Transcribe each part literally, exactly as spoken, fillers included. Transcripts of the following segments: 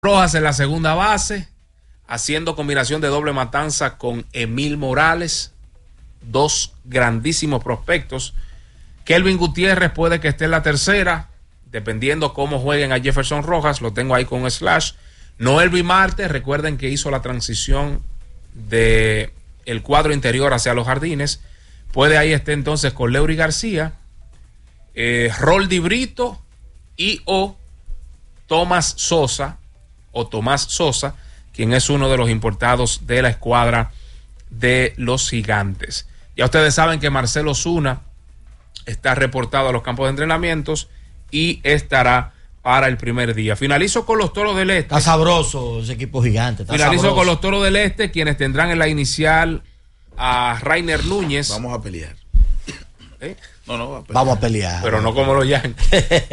Rojas en la segunda base, haciendo combinación de doble matanza con Emil Morales, dos grandísimos prospectos. Kelvin Gutiérrez puede que esté en la tercera, dependiendo cómo jueguen a Jefferson Rojas, lo tengo ahí con un slash. Noelvi Marte, recuerden que hizo la transición de el cuadro interior hacia los jardines, puede ahí estar entonces con Leury García, eh, Roldy Brito y o Tomás Sosa, o Tomás Sosa, quien es uno de los importados de la escuadra de los Gigantes. Ya ustedes saben que Marcelo Zuna está reportado a los campos de entrenamientos y estará para el primer día. Finalizo con los Toros del Este. Está sabroso ese equipo gigante. Está Finalizo sabroso. con los Toros del Este, quienes tendrán en la inicial a Rainer Núñez. Vamos a pelear. ¿Eh? No, no, a pelear. Vamos a pelear. Pero no como los Yankees.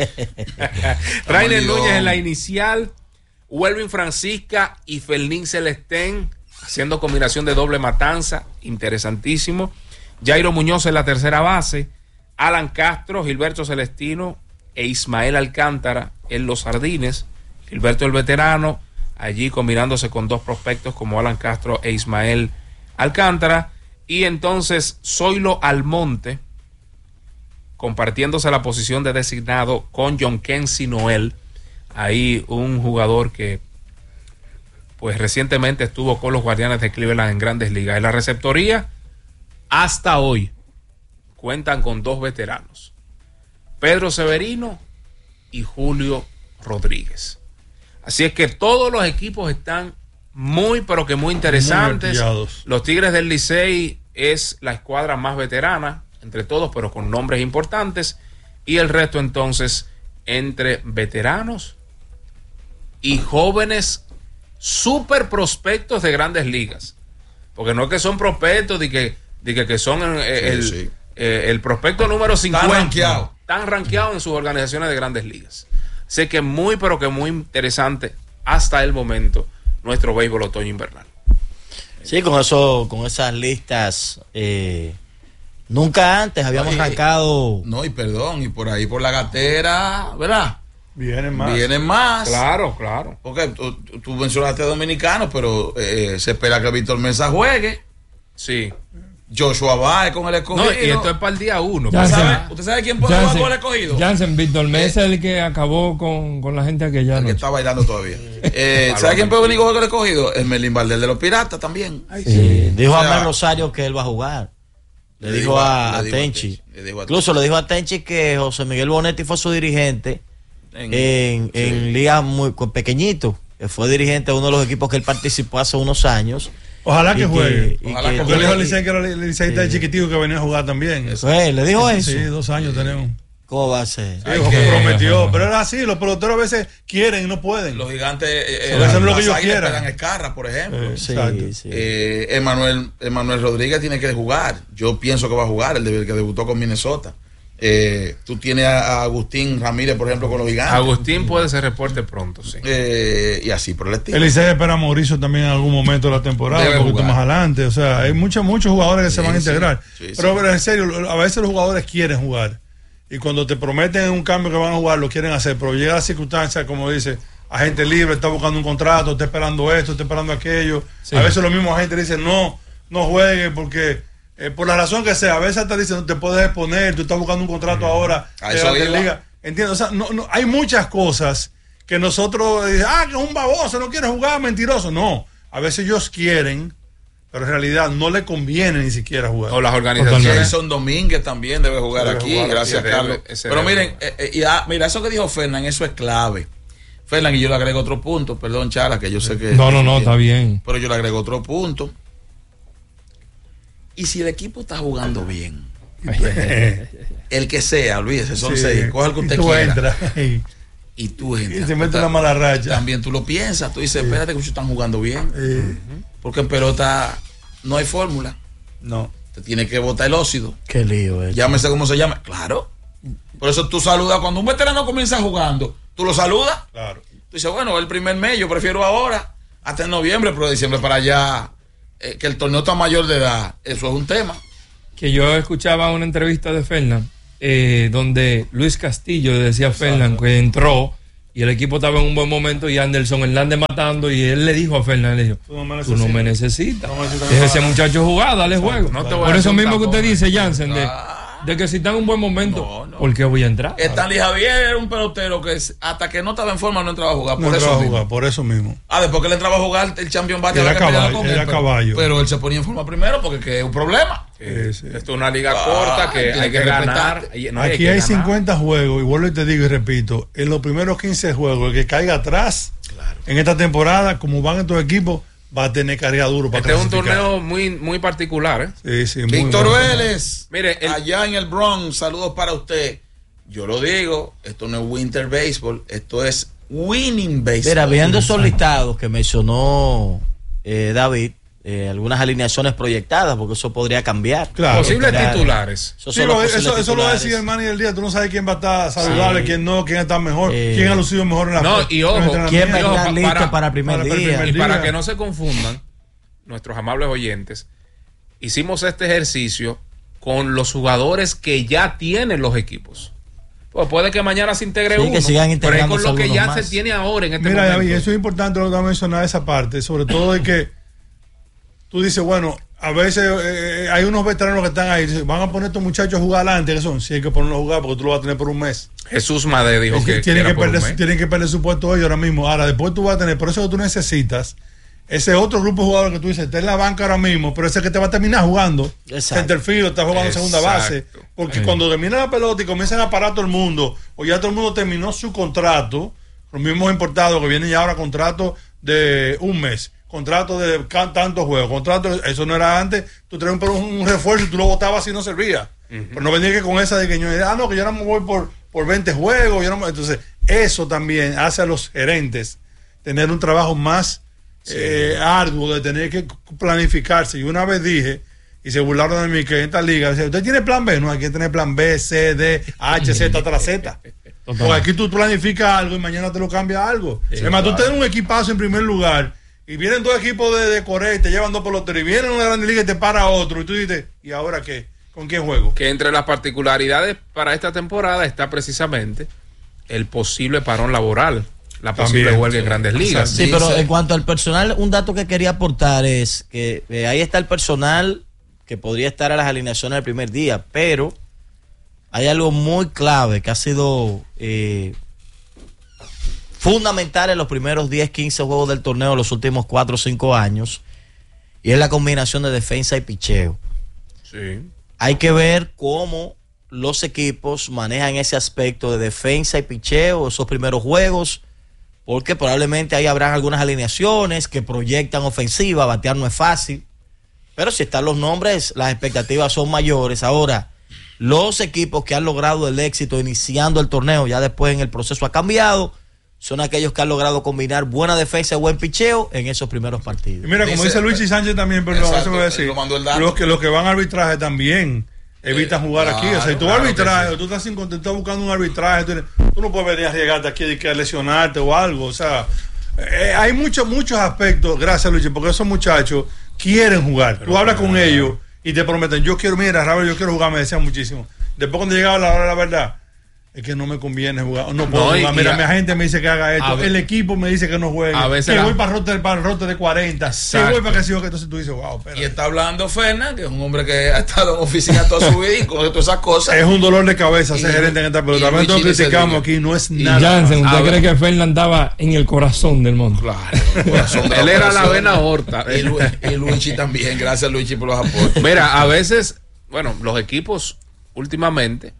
Rainer Núñez en la inicial, Welvin Francisca y Fernín Celestén haciendo combinación de doble matanza, interesantísimo. Jairo Muñoz en la tercera base, Alan Castro, Gilberto Celestino e Ismael Alcántara en los jardines. Gilberto el veterano, allí combinándose con dos prospectos como Alan Castro e Ismael Alcántara. Y entonces Zoilo Almonte compartiéndose la posición de designado con John Kensi Noel. Ahí un jugador que pues recientemente estuvo con los Guardianes de Cleveland en Grandes Ligas. En la receptoría, hasta hoy, cuentan con dos veteranos, Pedro Severino y Julio Rodríguez. Así es que todos los equipos están muy, pero que muy interesantes. Muy los Tigres del Licey es la escuadra más veterana entre todos, pero con nombres importantes. Y el resto entonces entre veteranos y jóvenes super prospectos de Grandes Ligas, porque no es que son prospectos de que, de que, que son el, sí, el, sí. Eh, el prospecto número cincuenta, tan rankeado. tan rankeado en sus organizaciones de Grandes Ligas. Así que muy pero que muy interesante hasta el momento nuestro béisbol otoño invernal. Sí, con eso, con esas listas eh, nunca antes habíamos Oye, arrancado. No, y perdón, y por ahí por la gatera, ¿verdad? Vienen más. Vienen más. Claro, claro. Porque tú, tú mencionaste dominicanos, pero eh, se espera que Víctor Mesa juegue. Sí. Joshua Baez con el escogido. No, y esto es para el día uno. ¿Usted sabe, ¿Usted sabe quién puede jugar con el escogido? Jansen, Víctor Mesa es el que acabó con, con la gente aquella El noche. que está bailando todavía. eh, ¿Sabe quién puede venir con el escogido? El Melín Valdés de los Piratas también. Ay, sí. Sí. Dijo o sea, a Mel Rosario que él va a jugar. Le, le dijo a, a, a Tenchi. Incluso le dijo a Tenchi que José Miguel Bonetti fue su dirigente en, en, sí. en ligas muy pequeñitos. Que fue dirigente de uno de los equipos que él participó hace unos años. Ojalá que juegue. Que, Ojalá que, porque le dijo al Licey que era el Licey sí. chiquitico que venía a jugar también. Eso es, le dijo eso. Sí, dos años sí. tenemos. ¿Cómo va a ser? Sí, que... prometió, pero era así, los peloteros a veces quieren y no pueden. Los gigantes eh, a veces lo que ellos quieran. Pegan Escarra, por ejemplo. Eh, sí, sí. Eh, Emanuel, Emanuel Rodríguez tiene que jugar. Yo pienso que va a jugar, el que debutó con Minnesota. Eh, tú tienes a Agustín Ramírez, por ejemplo, con los Gigantes. Agustín puede ser reporte pronto, sí. Eh, y así por el estilo. El Licey espera a Mauricio también en algún momento de la temporada, Debe un poquito jugar. más adelante. O sea, hay muchos muchos jugadores que sí, se van a integrar. Sí, sí, pero, sí. pero en serio, a veces los jugadores quieren jugar. Y cuando te prometen un cambio que van a jugar, lo quieren hacer. Pero llega la circunstancia, como dice, agente libre, está buscando un contrato, está esperando esto, está esperando aquello. Sí. A veces los mismos agentes dicen, no, no juegue porque... Eh, por la razón que sea, a veces te dicen, no te puedes exponer, tú estás buscando un contrato mm. ahora a eso de la liga. ¿Entiendes? O sea, no, no, hay muchas cosas que nosotros dicen, ah, que es un baboso, no quiere jugar, mentiroso. No, a veces ellos quieren, pero en realidad no le conviene ni siquiera jugar. O las organizaciones. Jason Domínguez también debe jugar debe aquí, jugar gracias a Carlos. Pero debe. miren, eh, eh, y a, mira, eso que dijo Fernán, eso es clave. Fernán, y yo le agrego otro punto, perdón, Chala, que yo sé que... No, no, no, está bien. Pero yo le agrego otro punto. Y si el equipo está jugando bien, el que sea, olvídese, son sí, seis, coge el que usted tú quiera. Entras. Y tú entras. Y se mete una mala racha. También tú lo piensas, tú dices, sí. espérate que ellos están jugando bien. Sí. Uh-huh. Porque en pelota no hay fórmula. No. Te tiene que botar el óxido. Qué lío es. Llámese cómo se llama. Claro. Por eso tú saludas. Cuando un veterano comienza jugando, tú lo saludas. Claro. Tú dices, bueno, el primer mes, yo prefiero ahora, hasta en noviembre, pero de diciembre para allá. Eh, que el torneo está mayor de edad, eso es un tema. Que yo escuchaba una entrevista de Fernan, eh, donde Luis Castillo le decía a Fernan que entró y el equipo estaba en un buen momento y Anderson Hernández matando y él le dijo a Fernández, dijo, tú no me necesitas, no me necesitas. No deja ese muchacho jugar, dale o sea, juego. No te voy Por a eso mismo que usted dice, Jansen, de, de que si está en un buen momento, no, no. ¿por qué voy a entrar? Stanley Javier era un pelotero que hasta que no estaba en forma no entraba a jugar. Por no eso entraba mismo. a jugar, por eso mismo. Ah, después que él entraba a jugar el Champion Bate era caballo, con era él, caballo. Pero, pero él se ponía en forma primero porque que es un problema. Sí, sí. Esto es una liga ah, corta que hay que, que ganar. No, hay Aquí que hay ganar. cincuenta juegos, y vuelvo y te digo y repito, en los primeros quince juegos, el que caiga atrás claro. en esta temporada, como van estos equipos, va a tener carga duro para Este es un torneo muy, muy particular. ¿eh? Sí, sí, Víctor bueno. Vélez, Mire, el... allá en el Bronx, saludos para usted. Yo lo digo, esto no es Winter Baseball, esto es Winning Baseball. Mira, viendo esos listados que mencionó eh, David, Eh, algunas alineaciones proyectadas, porque eso podría cambiar. Claro, posibles claro. titulares. Eso, sí, eso, eso, eso lo decía el man y el día. Tú no sabes quién va a estar saludable, sí. quién no, quién está mejor, eh, quién ha lucido mejor en la No, y ojo, quién va a estar listo para, para el primer para día. El primer y día. Para que no se confundan, nuestros amables oyentes, hicimos este ejercicio con los jugadores que ya tienen los equipos. Pues puede que mañana se integre sí, uno, que sigan pero es con lo que ya más. se tiene ahora en este Mira, momento. Mira, eso es importante lo que va a mencionar esa parte, sobre todo de que tú dices, bueno, a veces eh, hay unos veteranos que están ahí, van a poner a estos muchachos a jugar adelante, que son, sí hay que ponerlos a jugar porque tú lo vas a tener por un mes. Jesús Made dijo es que, que, tienen, que, que perder, perder, tienen que perder su puesto ellos ahora mismo. Ahora, después tú vas a tener, por eso que tú necesitas ese otro grupo de jugadores que tú dices, está en la banca ahora mismo, pero ese que te va a terminar jugando. Centerfield, está jugando Exacto. segunda base. Porque sí. cuando termina la pelota y comienzan a parar todo el mundo, o ya todo el mundo terminó su contrato, los mismos importados que vienen ya ahora contratos de un mes. Contrato de tantos juegos, contrato, eso no era antes, tú traes un, un refuerzo y tú lo botabas y no servía. Uh-huh. Pero no venía que con esa de que yo, ah, no, que yo no me voy por, por veinte juegos. Yo no me... Entonces, eso también hace a los gerentes tener un trabajo más sí. eh, arduo, de tener que planificarse. Y una vez dije, y se burlaron de mí, que en esta liga, ¿usted tiene plan B? No, hay que tener plan B, C, D, H, Z, hasta la Z. Porque aquí tú planificas algo y mañana te lo cambia algo. Sí, Además, claro. tú tienes un equipazo en primer lugar. Y vienen dos equipos de, de Corea y te llevan dos peloteros. Y vienen una grande liga y te para otro. Y tú dices, ¿y ahora qué? ¿Con quién juego? Que entre las particularidades para esta temporada está precisamente el posible parón laboral. La posible También, huelga sí. en Grandes Ligas. Sí, pero en cuanto al personal, un dato que quería aportar es que eh, ahí está el personal que podría estar a las alineaciones del primer día. Pero hay algo muy clave que ha sido... Eh, fundamental en los primeros diez, quince juegos del torneo los últimos cuatro o cinco años, y es la combinación de defensa y picheo. Sí. Hay que ver cómo los equipos manejan ese aspecto de defensa y picheo esos primeros juegos, porque probablemente ahí habrán algunas alineaciones que proyectan ofensiva, batear no es fácil, pero si están los nombres, las expectativas son mayores. Ahora, los equipos que han logrado el éxito iniciando el torneo, ya después en el proceso ha cambiado, son aquellos que han logrado combinar buena defensa y buen picheo en esos primeros partidos. Y mira, como dice, dice Luis y Sánchez también, perdón, exacto, eso voy a decir, los que, los que van a arbitraje también evitan jugar claro, aquí. O sea, si tú vas claro a arbitraje, tú estás, sin, estás buscando un arbitraje, tú, tú no puedes venir a arriesgarte aquí y que lesionarte o algo. O sea, eh, hay muchos, muchos aspectos, gracias Luis, porque esos muchachos quieren jugar. Pero tú hablas con ellos y te prometen, yo quiero, mira, Raúl, yo quiero jugar, me decían muchísimo. Después cuando llegaba la hora de la verdad, es que no me conviene jugar, no puedo no, jugar. Mira, a, mi agente me dice que haga esto, el equipo me dice que no juegue, a veces que la... voy para el rote, para el rote de cuarenta, que voy para que siga, que entonces tú dices, wow, espera. Y está hablando Fernan, que es un hombre que ha estado en oficina toda su vida y con todas esas cosas. Es un dolor de cabeza ser gerente en esta pelota. También lo criticamos aquí, no es y nada. Jansen, ¿usted cree que Fernan estaba en el corazón del mundo? Claro. Corazón de Él era la vena aorta. Y, Lu y Luigi también, gracias Luigi por los aportes. Mira, a veces, bueno, los equipos últimamente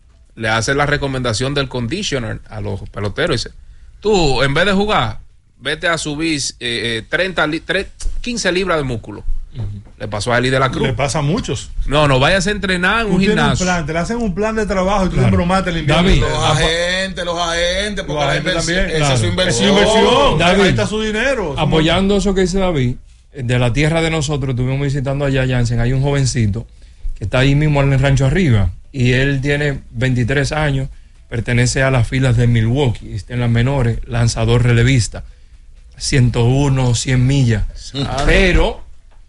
le hace la recomendación del conditioner a los peloteros. Dice, tú, en vez de jugar, vete a subir eh, treinta, quince libras de músculo. Uh-huh. Le pasó a Eli de la Cruz. Le pasa a muchos. No, no vayas a entrenar en un gimnasio. Un plan, te le hacen un plan de trabajo y tú claro. bromaste el invierno. David, los agentes, los agentes, porque los agentes también. Esa claro. es su inversión. Es su inversión. David, ahí está su dinero. Apoyando eso que dice David, de la tierra de nosotros, estuvimos visitando allá Jansen, hay un jovencito que está ahí mismo en el rancho arriba. Y él tiene veintitrés años, pertenece a las filas de Milwaukee, está en las menores, lanzador relevista, ciento uno, cien millas. Ah, pero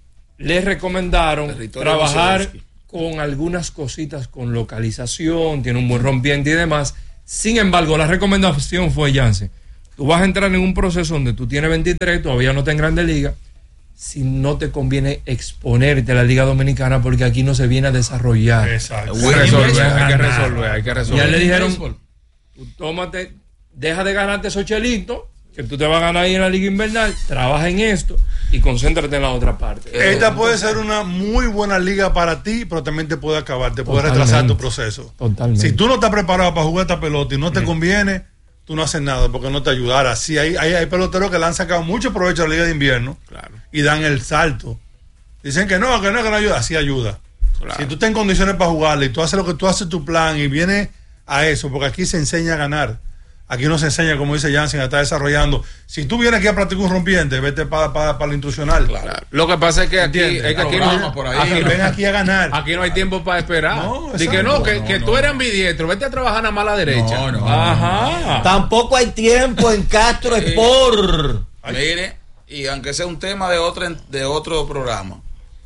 le recomendaron trabajar con algunas cositas con localización, tiene un buen rompiente y demás, Sin embargo, la recomendación fue, Jansen, tú vas a entrar en un proceso donde tú tienes veintitrés, todavía no estás en Grandes Ligas, si no te conviene exponerte a la Liga Dominicana porque aquí no se viene a desarrollar. Exacto. Hay que resolver, hay que resolver, hay que resolver. Ya le dijeron, tú tómate, deja de ganarte esos chelitos, que tú te vas a ganar ahí en la Liga Invernal, trabaja en esto y concéntrate en la otra parte. Esta puede ser una muy buena liga para ti, pero también te puede acabar, te puede Totalmente. retrasar tu proceso. Totalmente. Si tú no estás preparado para jugar esta pelota y no te mm. conviene, tú no haces nada porque no te ayudará. Sí, hay, hay, hay peloteros que le han sacado mucho provecho a la Liga de Invierno, claro, y dan el salto. Dicen que no, que no, que no ayuda. Sí ayuda. Claro. Si tú estás en condiciones para jugarle y tú haces lo que tú haces tu plan y vienes a eso, porque aquí se enseña a ganar. Aquí no se enseña, como dice Jansen, a estar desarrollando. Si tú vienes aquí a practicar un rompiente, vete para pa, pa lo instruccional. Claro. Lo que pasa es que aquí, es que aquí no, no, por ahí, aquí, ven aquí a ganar. Aquí no hay tiempo para esperar. No, Dice que no, que, no, que no. tú eres ambidiestro, vete a trabajar a mala derecha. No, no, Ajá. Tampoco hay tiempo en Castro Sport. Mire, y aunque sea un tema de otro, de otro programa,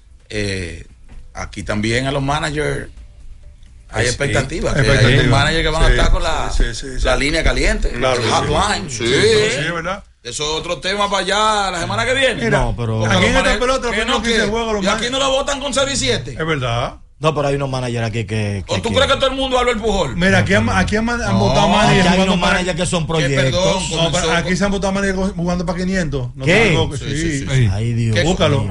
eh, aquí también a los managers hay sí, expectativas. Expectativa. Hay managers que van sí, a estar con la, sí, sí, sí, la sí. línea caliente, claro, hotline. Sí, sí, sí, es verdad. Eso es otro tema para allá la semana que viene. Mira, no, pero aquí en esta pelota que no quise juego los y aquí no lo votan con cero y siete. Es verdad. No, pero hay unos managers aquí que. que ¿O tú que... crees que todo el mundo habla el Pujol? Mira, aquí han, aquí han, han no, votado managers. Aquí hay unos managers que son proyectos. Que, perdón, no, pero aquí se han votado managers jugando para quinientos. No ¿Qué? Tengo, sí, sí, sí, sí. Ay, Dios. Búscalo.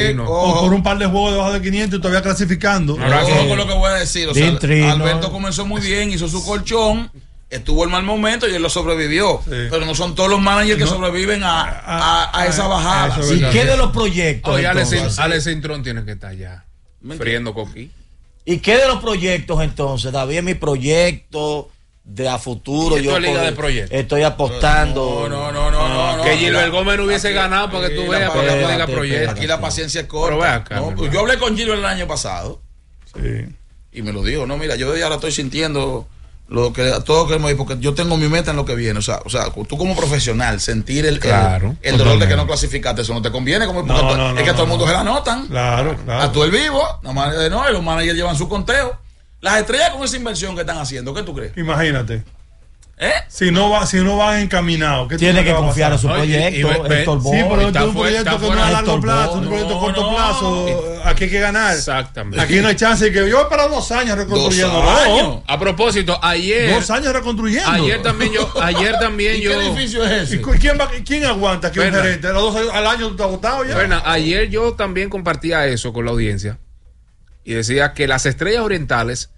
O por un par de juegos debajo de quinientos y todavía clasificando. Ahora, ojo con lo que voy a decir. O sea, Alberto comenzó muy bien, hizo su colchón. Estuvo el mal momento y él lo sobrevivió. Sí. Pero no son todos los managers no. que sobreviven a, a, a esa bajada. ¿Y qué de los proyectos? Oye, Alex Cintrón tiene que estar ya friendo coquí. ¿Y qué de los proyectos entonces? David, mi proyecto de a futuro. Yo liga de estoy apostando. No, no, no, no. no que Gilbert Gómez no hubiese aquí, ganado para que tú veas para que diga proyecto. Aquí la paciencia es corta. Acá, no, yo hablé con Gilbert el año pasado. Sí. Y me lo dijo. No, mira, yo ya ahora estoy sintiendo lo que todo que me porque yo tengo mi meta en lo que viene, o sea, o sea, tú como profesional sentir el claro, el, el dolor de que no clasificaste, eso no te conviene, como no, no, no, es que no, todo el mundo no. se la anotan. Claro, claro. A todo el vivo, nada más de no, y los managers llevan su conteo. Las estrellas con esa inversión que están haciendo, ¿qué tú crees? Imagínate. ¿Eh? Si no va, si no van encaminados, ¿qué tiene que confiar en su proyecto? Héctor Sí, pero es un proyecto que no es a largo plazo, un proyecto a corto plazo. Aquí hay que ganar. Exactamente. Aquí no hay chance de que yo he parado dos años reconstruyendo. Dos años. A propósito, ayer. Dos años reconstruyendo. Ayer también yo. Ayer también ¿Y yo. ¿Qué edificio es ese? ¿Y quién, va, quién aguanta aquí un gerente? ¿A los dos años, al año tú estás agotado ya? Bueno, ayer yo también compartía eso con la audiencia. Y decía que las Estrellas Orientales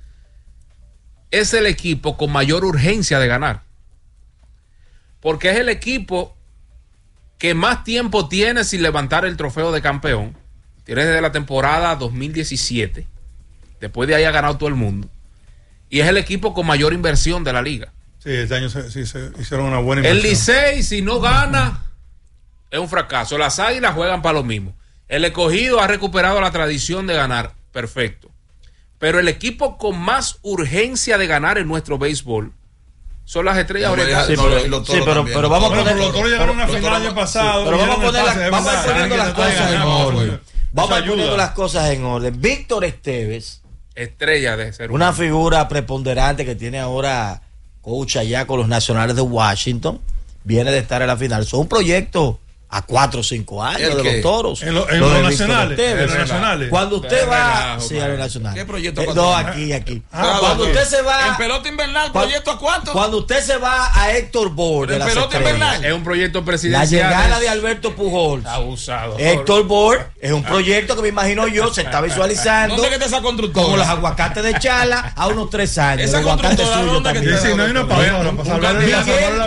es el equipo con mayor urgencia de ganar. Porque es el equipo que más tiempo tiene sin levantar el trofeo de campeón. Tiene desde la temporada dos mil diecisiete. Después de ahí ha ganado todo el mundo. Y es el equipo con mayor inversión de la liga. Sí, este año se, sí, se hicieron una buena inversión. El Licey, si no gana, es un fracaso. Las Águilas juegan para lo mismo. El Escogido ha recuperado la tradición de ganar. Perfecto. Pero el equipo con más urgencia de ganar en nuestro béisbol son las Estrellas Orientales. Sí, pero, sí, pero, pero vamos a poner. Los Toros llegaron a una final el año pasado. Pero vamos a poner la, vamos a poniendo las cosas en orden. Vamos a poniendo las cosas en orden. Víctor Esteves, estrella de ser una figura preponderante que tiene ahora coach allá con los Nacionales de Washington, viene de estar en la final. Son un proyecto a cuatro o cinco años de los Toros. En, lo, en los nacionales, en los nacionales. Cuando usted va, sí, a los nacionales. ¿Qué proyecto? Eh, no, aquí, aquí. Ah, cuando usted se va en pelota invernal, ¿proyecto a cuánto? Cuando usted se va a Héctor Bohr, en pelota invernal es un proyecto presidencial. La llegada de Alberto Pujols. Abusado. Héctor Bohr es un proyecto que me imagino yo se está visualizando. ¿Dónde está esa constructora? Como los aguacates de Chala a unos tres años. Esa constructora también. Sí, no hay una palabra para salvar la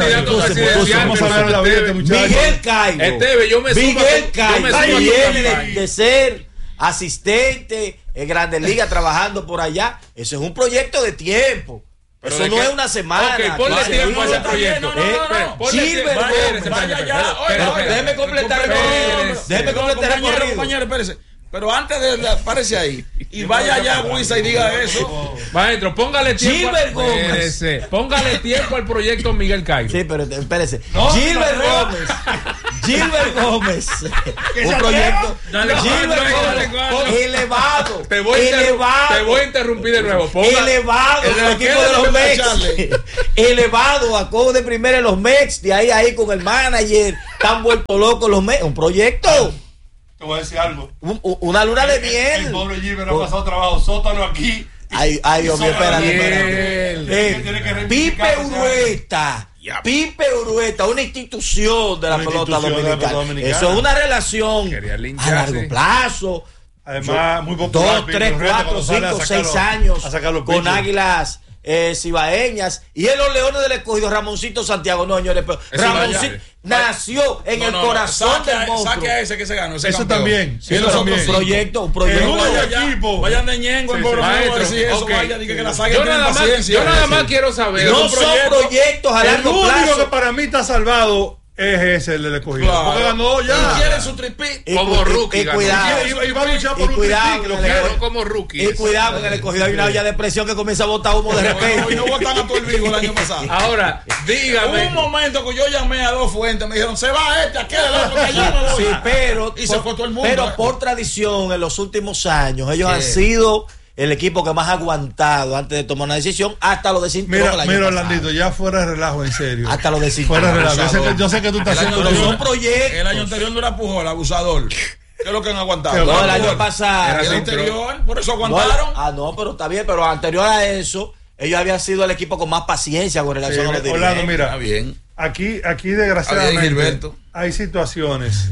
vida. Miguel Cairo. Yo me Miguel Cairo viene de, de ser asistente en Grandes Ligas trabajando por allá. Eso es un proyecto de tiempo. Pero eso no que, es una semana. Ok, ponle tiempo a ese proyecto. Gilbert Gómez. Vaya ya. Déjeme completar el corrido. Déjeme completar el corrido. Compañero, espérese. Pero antes de aparece ahí y vaya allá a Huiza y diga eso. Maestro, póngale tiempo. Gilbert Gómez. Póngale tiempo al proyecto Miguel Cairo. Sí, pero espérese. No, Gilbert Gómez. Gilbert Gómez. Un proyecto. Gilbert Gómez. Elevado. Te voy, elevado. Te voy a interrumpir de nuevo. Ponga, elevado. En el equipo de los Mex. Elevado a cojo de primera en los Mex. De ahí ahí con el manager. Están vueltos locos los Mex. Un proyecto. Te voy a decir algo. Un, una luna de miel. El, el pobre Gilbert ha pasado trabajo sótano aquí. Ay, ay, Dios mío, espérate, espérate. Pipe Urueta. Pipe Urueta, una institución de la, una pelota, institución dominicana. De la pelota dominicana. Eso es una relación a largo plazo. Además, muy popular. Dos, tres, cuatro, cinco, seis años con Águilas eh, cibaeñas. Y en los Leones del Escogido, Ramoncito Santiago. No, señores, pero Ramoncito nació en no, el no, corazón no, saque, del monstruo. Saque a ese que se ganó. Ese eso campeón. También. Sí, eso también. Un proyecto, un proyecto. Un vaya, equipo. Vayan de Ñengo en Boro Nuevo. Yo nada más, yo nada más quiero saber. No son proyectos a largo plazo. El único que para mí está salvado es ese el del Escogido. Claro. Porque ganó ya. Y quiere su tripit. Como rookie. Y, y cuidado. Y, y va a luchar por un tripit. Lo quiero como rookie. Y cuidado, porque en el Escogido hay una olla de presión que comienza a botar humo de repente. Y no botan a todo el vivo el año pasado. Ahora, dígame. Hubo un momento que yo llamé a dos fuentes. Me dijeron, se va este, aquí adelante, porque yo me voy. Sí, pero. Y se fue todo el mundo. Pero por tradición, en los últimos años, ellos han sido el equipo que más ha aguantado antes de tomar una decisión, hasta lo desintegró. Mira, mira, Orlandito, ya fuera de relajo, en serio. Hasta lo desintegró. Fuera de relajo. Yo sé que, yo sé que tú estás haciendo. Pero son proyectos. El año anterior no era Pujol, abusador. ¿Qué es lo que han aguantado? No, el año pasado. El anterior, por eso aguantaron. No, ah, no, pero está bien, pero anterior a eso, ellos habían sido el equipo con más paciencia con relación sí, a los dirigentes. Orlando, mira, está bien. Aquí, aquí desgraciadamente hay situaciones.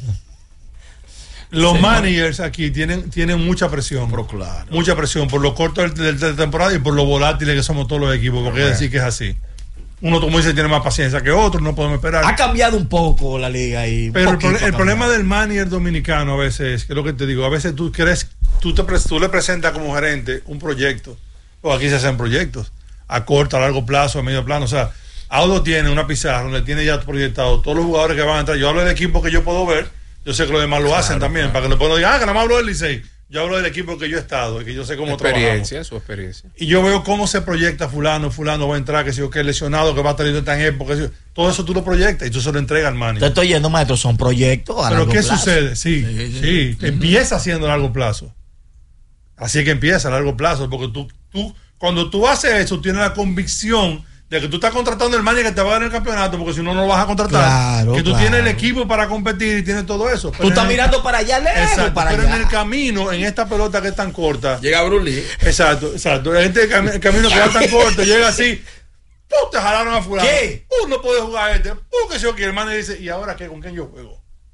Los sí, managers aquí tienen, tienen mucha presión. Pero claro. Mucha presión por lo corto de la temporada y por lo volátiles que somos todos los equipos. Porque es decir que es así. Uno, como dice, tiene más paciencia que otro, no podemos esperar. Ha cambiado un poco la liga ahí. Pero el, pro, el problema del manager dominicano a veces es, que es lo que te digo, a veces tú crees, tú, te, tú le presentas como gerente un proyecto. O aquí se hacen proyectos a corto, a largo plazo, a medio plano. O sea, Audo tiene una pizarra donde tiene ya proyectado todos los jugadores que van a entrar. Yo hablo del equipo que yo puedo ver. Yo sé que los demás lo hacen claro, también, claro. Para que después no digan, ah, que nada más hablo del Licey. Yo hablo del equipo que yo he estado y que yo sé cómo trabajar. Experiencia, su experiencia. Y yo veo cómo se proyecta fulano, fulano va a entrar, que si yo que es lesionado, que va a estar en tan época. Si, todo eso tú lo proyectas y tú se lo entregas al manager. Te estoy yendo, maestro, son proyectos a Pero largo ¿qué plazo? sucede? Sí, sí, sí. sí. Uh-huh. Empieza siendo a largo plazo. Así que empieza a largo plazo, porque tú, tú, cuando tú haces eso, tienes la convicción de que tú estás contratando el manager que te va a dar el campeonato, porque si no, no lo vas a contratar. Claro, que tú claro. tienes el equipo para competir y tienes todo eso. Tú estás mirando para allá lejos. Exacto, para pero allá. en el camino, en esta pelota que es tan corta. Llega Brulí. Exacto, exacto. Este cam- el camino que va tan corto, llega así. ¡Pum! Te jalaron a fulano. ¿Qué? ¡Pum! No puede jugar este. ¡Pum! Que yo quiero. El manager dice, ¿y ahora qué? ¿Con quién yo juego?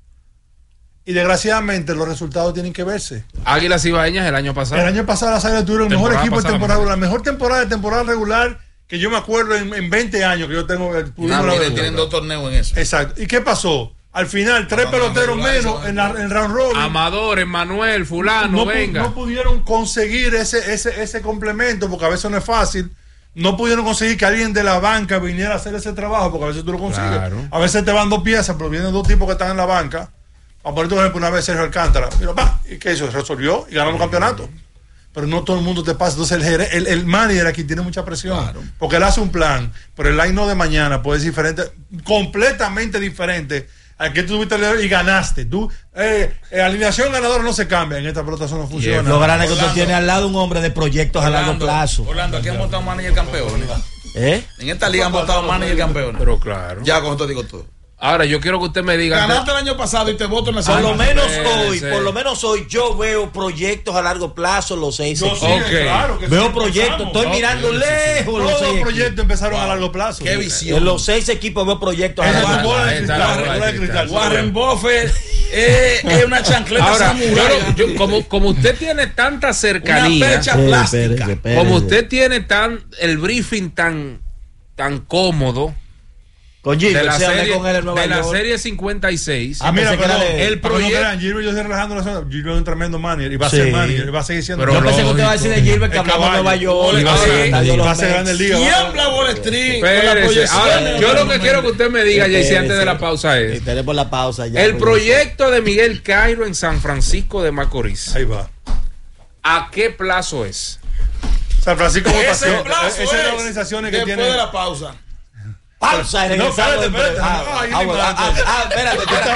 Y desgraciadamente los resultados tienen que verse. Águilas Cibaeñas el año pasado. El año pasado las Águilas tuvieron el mejor equipo de temporada regular. La mejor temporada de temporada regular que yo me acuerdo en, en veinte años que yo tengo. Nah, mire, tienen dos torneos en eso. Exacto. ¿Y qué pasó? Al final, tres peloteros menos en, la, en round robin. Amador, Emmanuel, fulano, no, venga. No pudieron conseguir ese, ese, ese complemento, porque a veces no es fácil. No pudieron conseguir que alguien de la banca viniera a hacer ese trabajo, porque a veces tú lo consigues. Claro. A veces te van dos piezas, pero vienen dos tipos que están en la banca. Vamos a poner por ejemplo una vez Sergio Alcántara. Pero, bah, ¿y qué hizo? Resolvió y ganó el campeonato. Pero no todo el mundo te pasa. Entonces el, el, el manager aquí tiene mucha presión. Claro. Porque él hace un plan, pero el line no de mañana puede ser diferente, completamente diferente al que tú tuviste y ganaste. Tú, eh, eh, alineación ganadora no se cambia. En esta pelota eso no funciona. Yeah. Lo grande es que tú tienes al lado un hombre de proyectos Orlando, a largo plazo. Orlando, aquí han votado manager campeones. ¿Eh? En esta liga han votado manager campeones. Pero claro. Ya con esto digo todo. Ahora yo quiero que usted me diga. Ganaste el año pasado y te voto en la Por lo menos hoy, sí. por lo menos hoy yo veo proyectos a largo plazo, los seis yo equipos. Sí, okay. Claro que veo sí, proyectos, estoy okay. mirando sí, lejos. Sí, sí. Los Todos los proyectos empezaron wow. a largo plazo. Qué visión. En los seis equipos veo proyectos a largo plazo. Warren, Warren Buffett es eh, una chancleta. Ahora, yo, yo, como, como usted tiene tanta cercanía, una fecha plástica, espérese, espérese. Como usted tiene tan el briefing tan tan cómodo. Con Gilbert, de la, serie, con él en Nueva de la York. serie cincuenta y seis. Ah, mira, pero el proyecto. Gilbert, yo estoy relajando la zona. Gilbert es un tremendo manager y va a sí. ser manager y va a seguir siendo. Pero yo pensé que usted va a decir de Gilbert que hablamos de Nueva York. Y va a ser, va a ser grande liga. Tiembla Wall Street. Ahora, yo lo que quiero que usted me diga, Jaycee, antes de la pausa es. Tenemos la pausa ya. El proyecto de Miguel Cairo en San Francisco de Macorís. Ahí va. ¿A qué plazo es? San Francisco de Macorís. Ese plazo es esas organizaciones que tienen. Después de la pausa. Pausa, no, espérate, espérate. Ah, ah, ah, ah, espérate, espérate.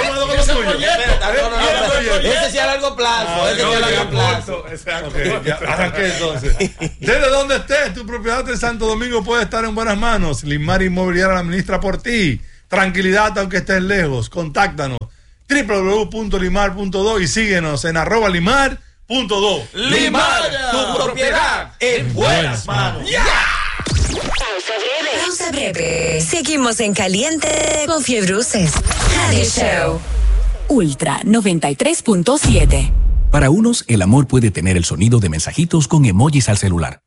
Ese sí a largo plazo. Ese sí a largo plazo. Exacto. Arranqué entonces. Desde donde estés, tu propiedad de Santo Domingo puede estar en buenas manos. Limar Inmobiliaria la administra por ti. Tranquilidad aunque estés lejos. Contáctanos. doble u doble u doble u punto limar punto do y síguenos en arroba limar punto do. Limar, tu propiedad en buenas manos. ¡Ya! Pausa breve. Pausa breve. Seguimos en caliente con Fiebruces. Radio Show. Ultra noventa y tres punto siete. Para unos, el amor puede tener el sonido de mensajitos con emojis al celular.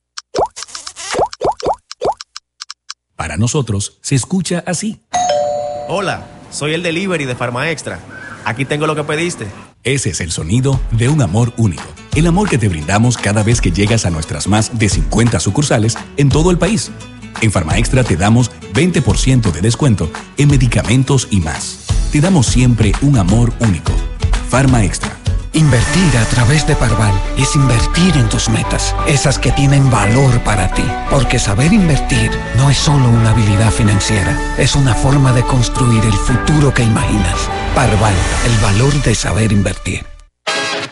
Para nosotros, se escucha así. Hola, soy el delivery de Farma Extra. Aquí tengo lo que pediste. Ese es el sonido de un amor único. El amor que te brindamos cada vez que llegas a nuestras más de cincuenta sucursales en todo el país. En Farma Extra te damos veinte por ciento de descuento en medicamentos y más. Te damos siempre un amor único. Farma Extra. Invertir a través de Parval es invertir en tus metas, esas que tienen valor para ti. Porque saber invertir no es solo una habilidad financiera, es una forma de construir el futuro que imaginas. Parval, el valor de saber invertir.